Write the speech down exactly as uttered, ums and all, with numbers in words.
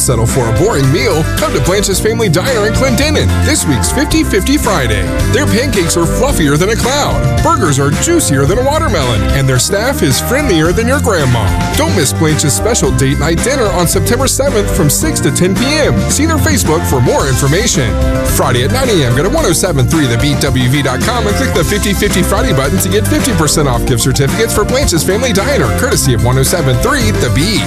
settle for a boring meal, come to Blanche's Family Diner in Clendenin this week's fifty fifty Friday. Their pancakes are fluffier than a cloud, burgers are juicier than a watermelon, and their staff is friendlier than your grandma. Don't miss Blanche's special date night dinner on September seventh from six to ten p.m. See their Facebook for more information. Friday at nine a.m. Go to ten seventy-three the beat w v dot com and click the fifty fifty Friday button to get fifty percent off gift certificates for Blanche's Family Diner, courtesy of ten seventy-three The Beat.